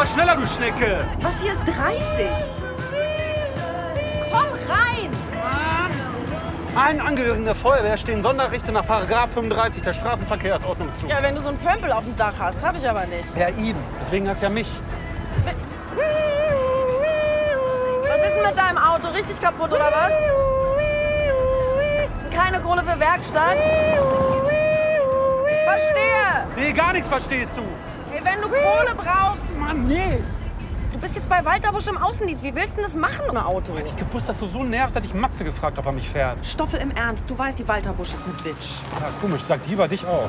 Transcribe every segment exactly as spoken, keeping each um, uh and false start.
mal schneller, du Schnecke! Was hier ist dreißig? Komm rein! Allen Angehörigen der Feuerwehr stehen Sonderrechte nach Paragraph fünfunddreißig der Straßenverkehrsordnung zu. Ja, wenn du so einen Pömpel auf dem Dach hast, hab ich aber nicht. Ja, ihm. Deswegen hast du ja mich. Was ist denn mit deinem Auto? Richtig kaputt oder was? Keine Kohle für Werkstatt? Verstehe! Nee, gar nichts verstehst du. Hey, wenn du Kohle brauchst... Mann, nee. Du bist jetzt bei Walter Busch im Außendienst. Wie willst du denn das machen ohne Auto? Hätte ich gewusst, dass du so nervst, hätte ich Matze gefragt, ob er mich fährt. Stoffel im Ernst, du weißt, die Walter Busch ist eine Bitch. Ja, komisch, sagt die über dich auch.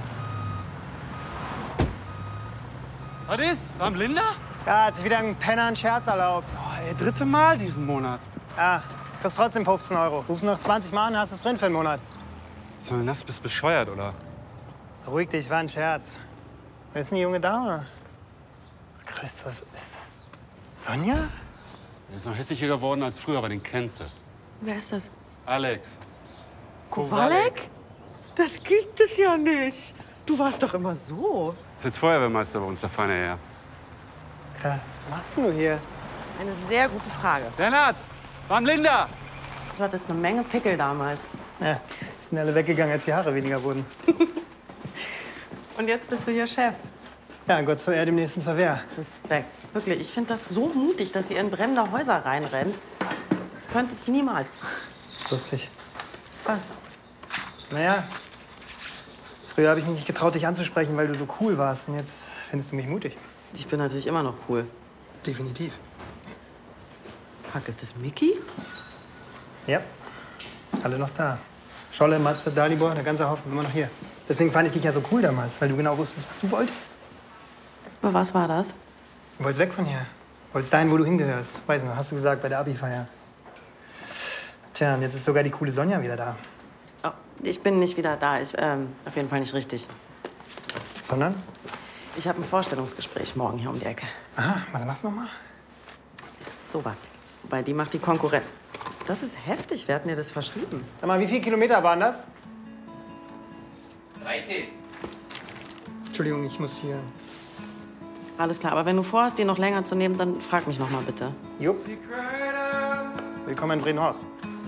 Was ist? War Linda? Ja, hat sich wieder ein Penner einen Scherz erlaubt. Oh, ey, dritte Mal diesen Monat. Ja, kriegst trotzdem fünfzehn Euro. Rufst noch zwanzig Mal an, hast es drin für einen Monat. Was soll denn das? Bist bescheuert, oder? Beruhig dich, war ein Scherz. Wer ist denn die junge Dame? Christus, ist Sonja? Er ist noch hässlicher geworden als früher, aber den kennst du. Wer ist das? Alex. Kowalek? Das gibt es ja nicht. Du warst doch immer so. Ist jetzt Feuerwehrmeister bei uns, der feine Herr. Krass, was machst denn du hier? Eine sehr gute Frage. Lennart, war Linda? Du hattest eine Menge Pickel damals. Ja, sind alle weggegangen, als die Haare weniger wurden. Und jetzt bist du hier Chef. Ja, Gott zur Erde, dem nächsten zur Wehr. Respekt. Wirklich, ich finde das so mutig, dass ihr in brennende Häuser reinrennt. Könntest niemals. Lustig. Was? Naja, früher habe ich mich nicht getraut, dich anzusprechen, weil du so cool warst. Und jetzt findest du mich mutig. Ich bin natürlich immer noch cool. Definitiv. Fuck, ist das Mickey? Ja, alle noch da. Scholle, Matze, Dalibor, der ganze Haufen, immer noch hier. Deswegen fand ich dich ja so cool damals, weil du genau wusstest, was du wolltest. Aber was war das? Du wolltest weg von hier. Du wolltest dahin, wo du hingehörst. Weiß nicht, hast du gesagt, bei der Abi-Feier. Tja, und jetzt ist sogar die coole Sonja wieder da. Oh, ich bin nicht wieder da. Ich, ähm, auf jeden Fall nicht richtig. Sondern? Ich habe ein Vorstellungsgespräch morgen hier um die Ecke. Aha, was machst du noch mal? Sowas. Wobei, die macht die Konkurrent. Das ist heftig. Wer hat dir das verschrieben? Sag mal, wie viele Kilometer waren das? dreizehn. Entschuldigung, ich muss hier. Alles klar, aber wenn du vorhast, die noch länger zu nehmen, dann frag mich noch mal bitte. Jupp. Willkommen in Bredenhorst.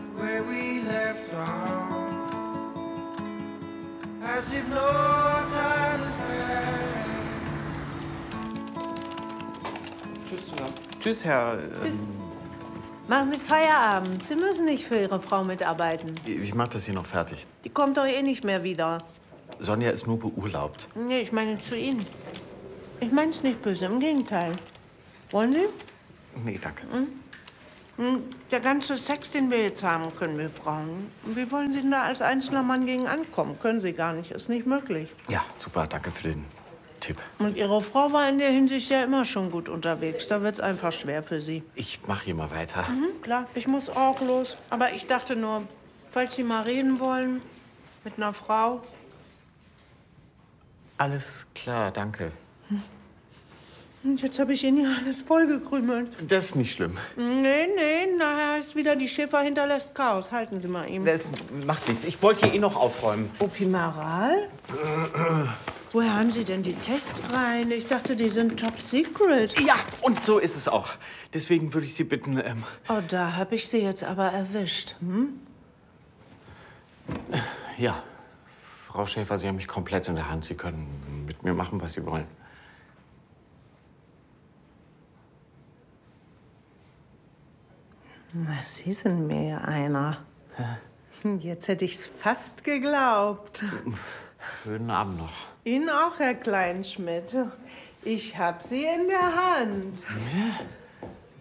Tschüss zusammen. Tschüss, Herr. Tschüss. Machen Sie Feierabend. Sie müssen nicht für Ihre Frau mitarbeiten. Ich mach das hier noch fertig. Die kommt doch eh nicht mehr wieder. Sonja ist nur beurlaubt. Nee, ich meine zu Ihnen. Ich meine es nicht böse, im Gegenteil. Wollen Sie? Nee, danke. Hm, der ganze Sex, den wir jetzt haben, können wir Frauen. Wie wollen Sie denn da als einzelner Mann gegen ankommen? Können Sie gar nicht, ist nicht möglich. Ja, super, danke für den Tipp. Und Ihre Frau war in der Hinsicht ja immer schon gut unterwegs. Da wird's einfach schwer für Sie. Ich mach hier mal weiter. Mhm, klar, ich muss auch los. Aber ich dachte nur, falls Sie mal reden wollen mit einer Frau. Alles klar, danke. Und jetzt habe ich Ihnen ja alles vollgekrümelt. Das ist nicht schlimm. Nee, nee, nachher heißt wieder, die Schiffer hinterlässt Chaos. Halten Sie mal ihm. Das macht nichts. Ich wollte hier eh noch aufräumen. Opimaral? Woher haben Sie denn die Testreihen? Ich dachte, die sind top secret. Ja, und so ist es auch. Deswegen würde ich Sie bitten, ähm... Oh, da habe ich Sie jetzt aber erwischt. Hm? Ja, Frau Schäfer, Sie haben mich komplett in der Hand. Sie können mit mir machen, was Sie wollen. Na, Sie sind mir ja einer. Jetzt hätte ich's fast geglaubt. Schönen Abend noch. Ihnen auch, Herr Kleinschmidt. Ich hab Sie in der Hand. Ja.